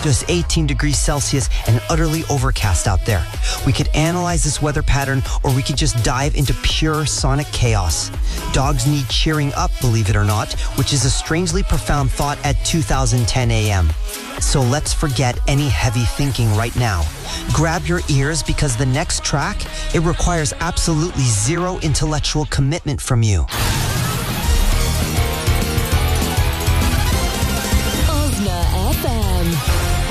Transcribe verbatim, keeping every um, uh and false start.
just eighteen degrees Celsius and utterly overcast out there. We could analyze this weather pattern, or we could just dive into pure sonic chaos. Dogs need cheering up, believe it or not, which is a strangely profound thought at two thousand ten a m So let's forget any heavy thinking right now. Grab your ears, because the next track, it requires absolutely zero intellectual commitment from you.